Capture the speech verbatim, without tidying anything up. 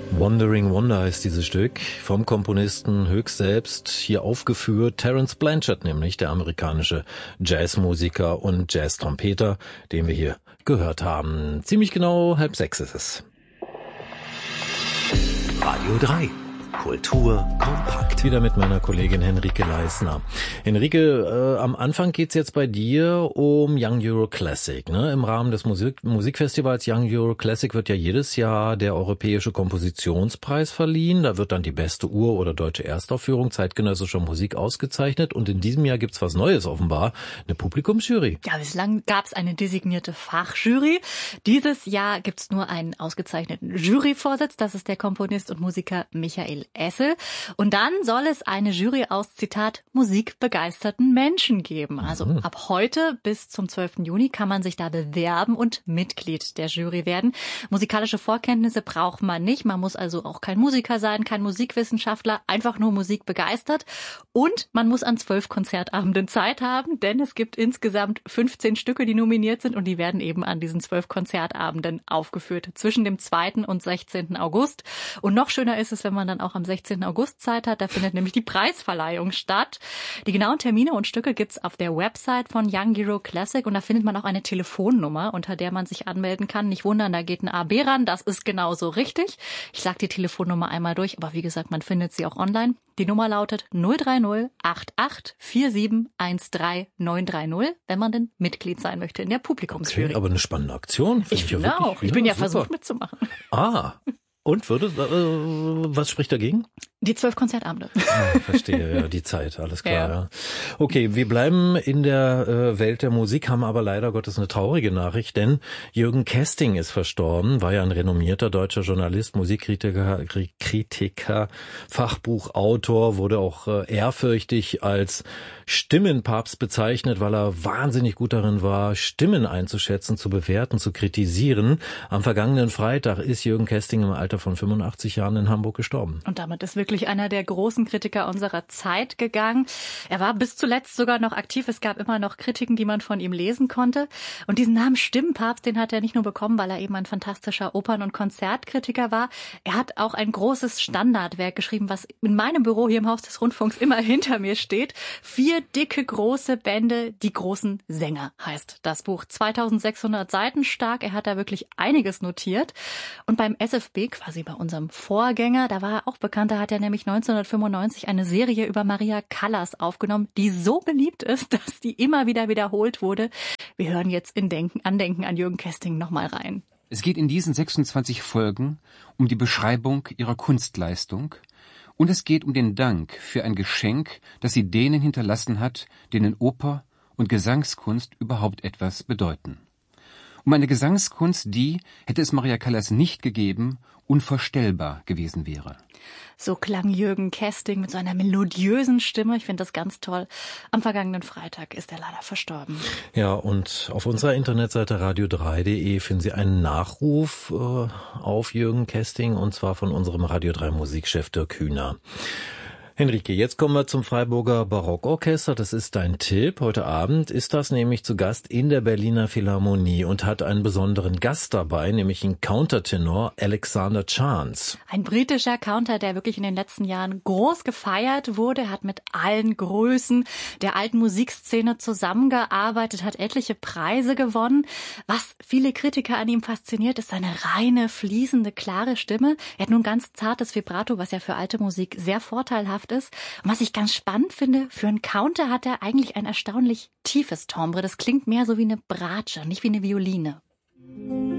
Wandering Wonder heißt dieses Stück, vom Komponisten höchst selbst, hier aufgeführt, Terence Blanchard nämlich, der amerikanische Jazzmusiker und Jazztrompeter, den wir hier gehört haben. Ziemlich genau halb sechs ist es. Radio drei. Kultur kompakt. Wieder mit meiner Kollegin Henrike Leisner. Henrike, äh, am Anfang geht's jetzt bei dir um Young Euro Classic. Ne? Im Rahmen des Musik- Musikfestivals Young Euro Classic wird ja jedes Jahr der Europäische Kompositionspreis verliehen. Da wird dann die beste Ur- oder deutsche Erstaufführung zeitgenössischer Musik ausgezeichnet. Und in diesem Jahr gibt's was Neues offenbar, eine Publikumsjury. Ja, bislang gab's eine designierte Fachjury. Dieses Jahr gibt's nur einen ausgezeichneten Juryvorsitz. Das ist der Komponist und Musiker Michael Essel. Und dann soll es eine Jury aus, Zitat, musikbegeisterten Menschen geben. Also mhm. ab heute bis zum zwölften Juni kann man sich da bewerben und Mitglied der Jury werden. Musikalische Vorkenntnisse braucht man nicht. Man muss also auch kein Musiker sein, kein Musikwissenschaftler, einfach nur Musik begeistert. Und man muss an zwölf Konzertabenden Zeit haben, denn es gibt insgesamt fünfzehn Stücke, die nominiert sind und die werden eben an diesen zwölf Konzertabenden aufgeführt. Zwischen dem zweiten und sechzehnten August. Und noch schöner ist es, wenn man dann auch am sechzehnten August Zeit hat. Da findet nämlich die Preisverleihung statt. Die genauen Termine und Stücke gibt's auf der Website von Young Euro Classic und da findet man auch eine Telefonnummer, unter der man sich anmelden kann. Nicht wundern, da geht ein A B ran. Das ist genauso richtig. Ich sage die Telefonnummer einmal durch, aber wie gesagt, man findet sie auch online. Die Nummer lautet null drei null acht acht vier sieben eins drei neun drei null, wenn man denn Mitglied sein möchte in der Publikumsjury. Okay, aber eine spannende Aktion. Ich finde ja auch. Ich bin ja super. Versucht mitzumachen. Ah, und würde, äh, was spricht dagegen? Die zwölf Konzertabende. Ah, verstehe, ja, die Zeit, alles klar. Ja. Ja. Okay, wir bleiben in der äh, Welt der Musik, haben aber leider Gottes eine traurige Nachricht, denn Jürgen Kesting ist verstorben, war ja ein renommierter deutscher Journalist, Musikkritiker, Kritiker, Fachbuchautor, wurde auch äh, ehrfürchtig als Stimmenpapst bezeichnet, weil er wahnsinnig gut darin war, Stimmen einzuschätzen, zu bewerten, zu kritisieren. Am vergangenen Freitag ist Jürgen Kesting im Alter von fünfundachtzig Jahren in Hamburg gestorben. Und damit ist wirklich einer der großen Kritiker unserer Zeit gegangen. Er war bis zuletzt sogar noch aktiv. Es gab immer noch Kritiken, die man von ihm lesen konnte. Und diesen Namen Stimmenpapst, den hat er nicht nur bekommen, weil er eben ein fantastischer Opern- und Konzertkritiker war. Er hat auch ein großes Standardwerk geschrieben, was in meinem Büro hier im Haus des Rundfunks immer hinter mir steht. Vier dicke, große Bände, die großen Sänger heißt das Buch. zweitausendsechshundert Seiten stark. Er hat da wirklich einiges notiert. Und beim S F B, quasi bei unserem Vorgänger, da war er auch bekannt, da hat er nämlich neunzehnhundertfünfundneunzig eine Serie über Maria Callas aufgenommen, die so beliebt ist, dass die immer wieder wiederholt wurde. Wir hören jetzt in Denken, Andenken an Jürgen Kesting nochmal rein. Es geht in diesen sechsundzwanzig Folgen um die Beschreibung ihrer Kunstleistung und es geht um den Dank für ein Geschenk, das sie denen hinterlassen hat, denen Oper und Gesangskunst überhaupt etwas bedeuten. Um eine Gesangskunst, die, hätte es Maria Callas nicht gegeben, unvorstellbar gewesen wäre. So klang Jürgen Kesting mit so einer melodiösen Stimme. Ich finde das ganz toll. Am vergangenen Freitag ist er leider verstorben. Ja, und auf unserer Internetseite radio drei punkt de finden Sie einen Nachruf äh, auf Jürgen Kesting, und zwar von unserem Radio drei Musikchef Dirk Hühner. Henrike, jetzt kommen wir zum Freiburger Barockorchester. Das ist dein Tipp. Heute Abend ist das nämlich zu Gast in der Berliner Philharmonie und hat einen besonderen Gast dabei, nämlich einen Countertenor, Alexander Chance. Ein britischer Counter, der wirklich in den letzten Jahren groß gefeiert wurde, hat mit allen Größen der alten Musikszene zusammengearbeitet, hat etliche Preise gewonnen. Was viele Kritiker an ihm fasziniert, ist seine reine, fließende, klare Stimme. Er hat nun ganz zartes Vibrato, was ja für alte Musik sehr vorteilhaft ist. Und was ich ganz spannend finde, für einen Counter hat er eigentlich ein erstaunlich tiefes Timbre. Das klingt mehr so wie eine Bratsche, nicht wie eine Violine.